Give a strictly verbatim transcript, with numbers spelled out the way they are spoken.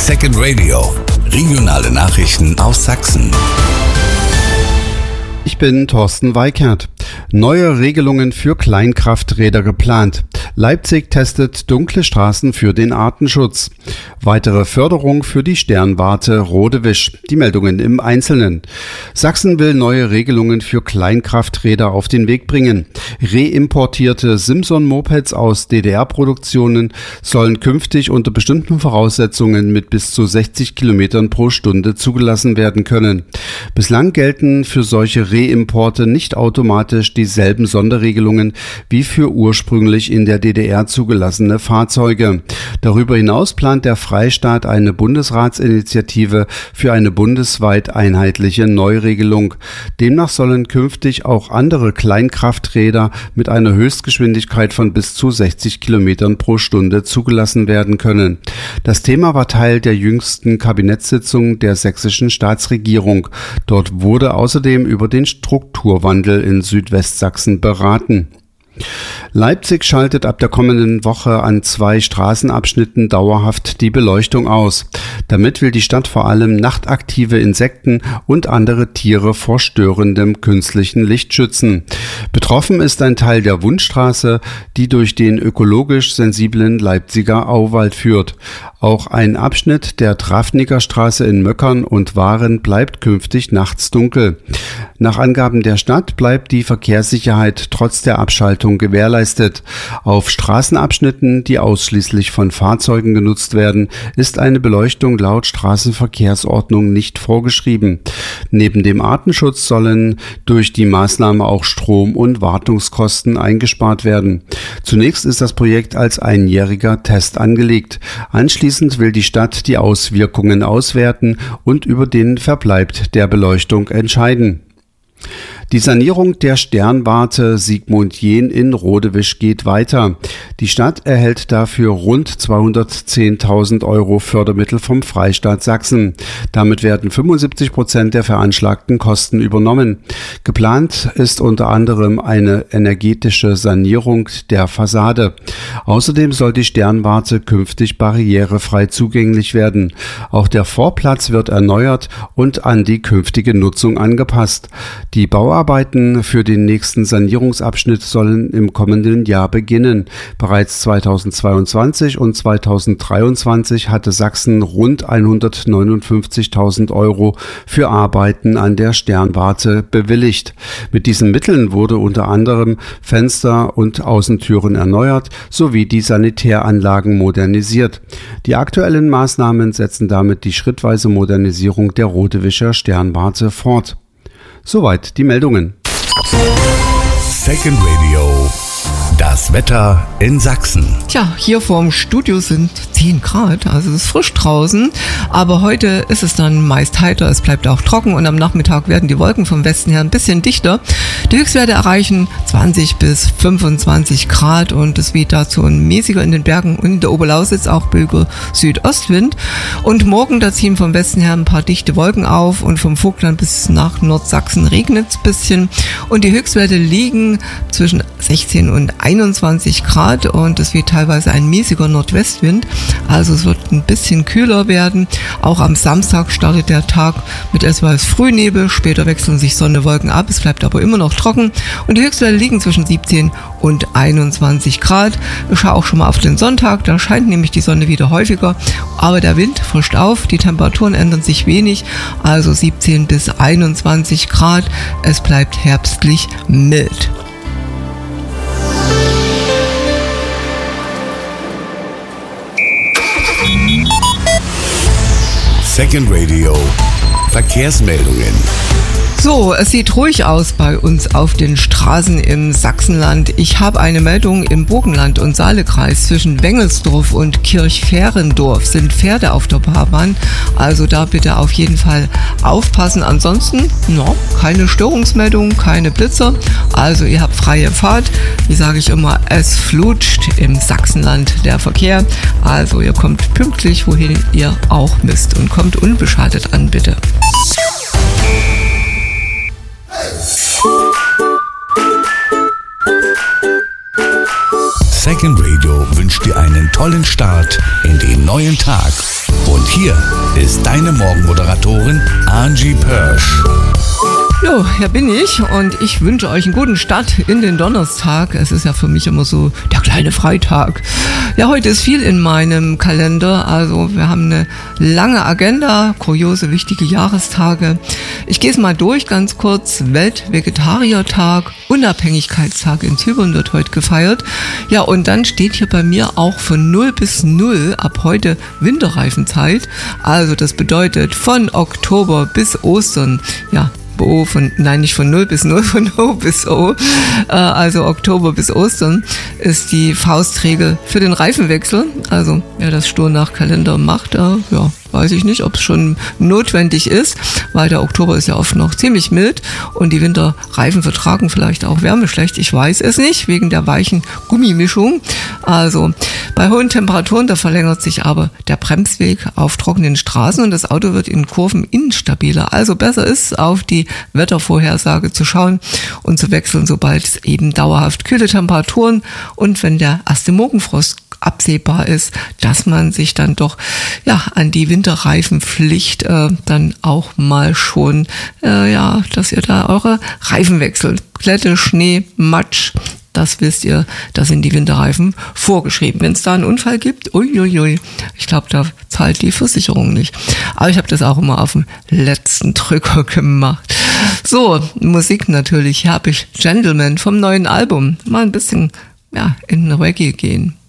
Second Radio. Regionale Nachrichten aus Sachsen. Ich bin Thorsten Weikert. Neue Regelungen für Kleinkrafträder geplant. Leipzig testet dunkle Straßen für den Artenschutz. Weitere Förderung für die Sternwarte Rodewisch. Die Meldungen im Einzelnen. Sachsen will neue Regelungen für Kleinkrafträder auf den Weg bringen. Reimportierte Simson-Mopeds aus D D R-Produktionen sollen künftig unter bestimmten Voraussetzungen mit bis zu sechzig Kilometern pro Stunde zugelassen werden können. Bislang gelten für solche Reimporte nicht automatisch dieselben Sonderregelungen wie für ursprünglich in der D D R zugelassene Fahrzeuge. Darüber hinaus plant der Freistaat eine Bundesratsinitiative für eine bundesweit einheitliche Neuregelung. Demnach sollen künftig auch andere Kleinkrafträder mit einer Höchstgeschwindigkeit von bis zu sechzig Kilometern pro Stunde zugelassen werden können. Das Thema war Teil der jüngsten Kabinettssitzung der sächsischen Staatsregierung. Dort wurde außerdem über den Strukturwandel in Südwestsachsen beraten. Leipzig schaltet ab der kommenden Woche an zwei Straßenabschnitten dauerhaft die Beleuchtung aus. Damit will die Stadt vor allem nachtaktive Insekten und andere Tiere vor störendem künstlichen Licht schützen. Betroffen ist ein Teil der Wundstraße, die durch den ökologisch sensiblen Leipziger Auwald führt. Auch ein Abschnitt der Trafniker Straße in Möckern und Waren bleibt künftig nachts dunkel. Nach Angaben der Stadt bleibt die Verkehrssicherheit trotz der Abschaltung gewährleistet. Auf Straßenabschnitten, die ausschließlich von Fahrzeugen genutzt werden, ist eine Beleuchtung laut Straßenverkehrsordnung nicht vorgeschrieben. Neben dem Artenschutz sollen durch die Maßnahme auch Strom- und Wartungskosten eingespart werden. Zunächst ist das Projekt als einjähriger Test angelegt. Anschließend will die Stadt die Auswirkungen auswerten und über den Verbleib der Beleuchtung entscheiden. Die Sanierung der Sternwarte Sigmund Jähn in Rodewisch geht weiter. Die Stadt erhält dafür rund zweihundertzehntausend Euro Fördermittel vom Freistaat Sachsen. Damit werden fünfundsiebzig Prozent der veranschlagten Kosten übernommen. Geplant ist unter anderem eine energetische Sanierung der Fassade. Außerdem soll die Sternwarte künftig barrierefrei zugänglich werden. Auch der Vorplatz wird erneuert und an die künftige Nutzung angepasst. Die Bauarbeiten für den nächsten Sanierungsabschnitt sollen im kommenden Jahr beginnen. Bereits zweitausendzweiundzwanzig und zweitausenddreiundzwanzig hatte Sachsen rund hundertneunundfünfzigtausend Euro für Arbeiten an der Sternwarte bewilligt. Mit diesen Mitteln wurde unter anderem Fenster und Außentüren erneuert sowie die Sanitäranlagen modernisiert. Die aktuellen Maßnahmen setzen damit die schrittweise Modernisierung der Rodewischer Sternwarte fort. Soweit die Meldungen. Second Radio. Das Wetter in Sachsen. Tja, hier vorm Studio sind zehn Grad, also es ist frisch draußen, aber heute ist es dann meist heiter, es bleibt auch trocken und am Nachmittag werden die Wolken vom Westen her ein bisschen dichter. Die Höchstwerte erreichen zwanzig bis fünfundzwanzig Grad und es weht dazu ein mäßiger in den Bergen und in der Oberlausitz auch böiger Südostwind. Und morgen, da ziehen vom Westen her ein paar dichte Wolken auf und vom Vogtland bis nach Nordsachsen regnet es ein bisschen und die Höchstwerte liegen zwischen sechzehn und einundzwanzig Grad und es weht teilweise ein mäßiger Nordwestwind, also es wird ein bisschen kühler werden. Auch am Samstag startet der Tag mit etwas Frühnebel, später wechseln sich Sonne, Wolken ab, es bleibt aber immer noch trocken und die Höchstwerte liegen zwischen siebzehn und einundzwanzig Grad. Ich schaue auch schon mal auf den Sonntag, da scheint nämlich die Sonne wieder häufiger, aber der Wind frischt auf, die Temperaturen ändern sich wenig, also siebzehn bis einundzwanzig Grad, es bleibt herbstlich mild. Second Radio. Verkehrsmeldungen. So, es sieht ruhig aus bei uns auf den Straßen im Sachsenland. Ich habe eine Meldung: im Burgenland und Saalekreis zwischen Wengelsdorf und Kirchferendorf sind Pferde auf der Fahrbahn. Also da bitte auf jeden Fall aufpassen. Ansonsten, no, keine Störungsmeldung, keine Blitzer. Also ihr habt freie Fahrt. Wie sage ich immer, es flutscht im Sachsenland der Verkehr. Also ihr kommt pünktlich, wohin ihr auch müsst und kommt unbeschadet an, bitte. Second Radio wünscht dir einen tollen Start in den neuen Tag Und hier ist deine Morgenmoderatorin Angie Pörsch. Jo, hier bin ich und ich wünsche euch einen guten Start in den Donnerstag. Es ist ja für mich immer so der kleine Freitag. Ja, heute ist viel in meinem Kalender. Also wir haben eine lange Agenda, kuriose, wichtige Jahrestage. Ich gehe es mal durch, ganz kurz. Weltvegetariertag, Unabhängigkeitstag in Zypern wird heute gefeiert. Ja, und dann steht hier bei mir auch von null bis null ab heute Winterreifenzeit. Also das bedeutet von Oktober bis Ostern, ja, O von, nein, nicht von null bis null, von O bis O, äh, also Oktober bis Ostern ist die Faustregel für den Reifenwechsel. Also wer das stur nach Kalender macht, äh, ja, weiß ich nicht, ob es schon notwendig ist, weil der Oktober ist ja oft noch ziemlich mild und die Winterreifen vertragen vielleicht auch Wärme schlecht. Ich weiß es nicht, wegen der weichen Gummimischung. Also bei hohen Temperaturen, da verlängert sich aber der Bremsweg auf trockenen Straßen und das Auto wird in Kurven instabiler. Also besser ist, auf die Wettervorhersage zu schauen und zu wechseln, sobald es eben dauerhaft kühle Temperaturen und wenn der erste Morgenfrost absehbar ist, dass man sich dann doch ja an die Winterreifenpflicht äh, dann auch mal schon, äh, ja, dass ihr da eure Reifen wechselt. Glätte, Schnee, Matsch, das wisst ihr, da sind die Winterreifen vorgeschrieben. Wenn es da einen Unfall gibt, uiuiui, ich glaube, da zahlt die Versicherung nicht. Aber ich habe das auch immer auf dem letzten Drücker gemacht. So, Musik natürlich, hier habe ich Gentleman vom neuen Album. Mal ein bisschen ja, in Reggae gehen.